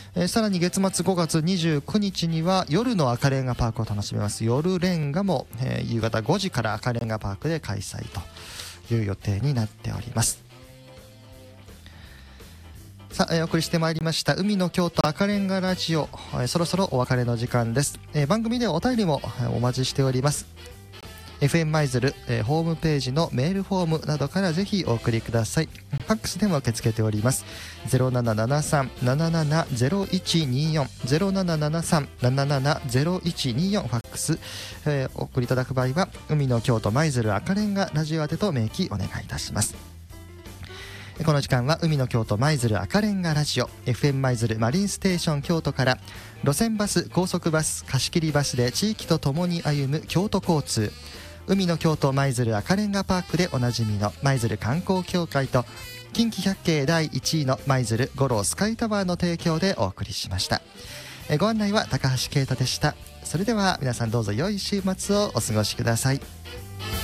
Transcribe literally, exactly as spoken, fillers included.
えー、さらに月末ごがつにじゅうくにちには夜の赤レンガパークを楽しめます夜レンガも、えー、夕方ごじから赤レンガパークで開催という予定になっております。さあ、えー、お送りしてまいりました海の京都赤レンガラジオ、えー、そろそろお別れの時間です。えー、番組ではお便りもお待ちしております。エフエム 舞鶴、えー、ホームページのメールフォームなどからぜひお送りください。ファックスでも受け付けております。ゼロななななさん なななな ゼロいちによん ゼロななななさん なななな ゼロいちによんファックス、えー、お送りいただく場合は海の京都舞鶴赤レンガラジオ宛てと明記お願いいたします。この時間は海の京都舞鶴赤レンガラジオ エフエム 舞鶴マリンステーション京都から路線バス高速バス貸し切りバスで地域とともに歩む京都交通、海の京都舞鶴赤レンガパークでおなじみの舞鶴観光協会と近畿百景だいいちいの舞鶴五郎スカイタワーの提供でお送りしました。えご案内は高橋啓太でした。それでは皆さんどうぞ良い週末をお過ごしください。